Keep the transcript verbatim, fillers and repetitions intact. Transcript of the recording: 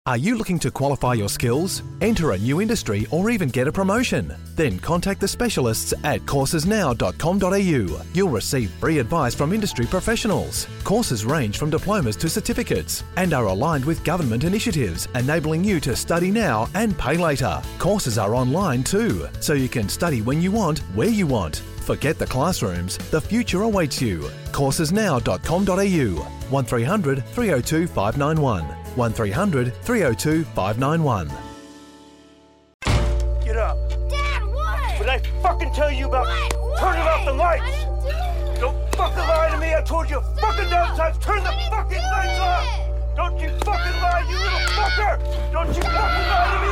Are you looking to qualify your skills, enter a new industry, or even get a promotion? Then contact the specialists at courses now dot com dot a u. You'll receive free advice from industry professionals. Courses range from diplomas to certificates and are aligned with government initiatives, enabling you to study now and pay later. Courses are online too, so you can study when you want, where you want. Forget the classrooms, the future awaits you. courses now dot com dot a u. one three hundred, three oh two, five nine one. one three hundred, three oh two, five nine one. Get up. Dad, what? Did I fucking tell you about What? What? turning off the lights? I didn't do it. Don't fucking lie to me. I told you a fucking dozen times. Turn the I didn't fucking do lights it. off. Don't you fucking lie, you little fucker. Don't you fucking lie to me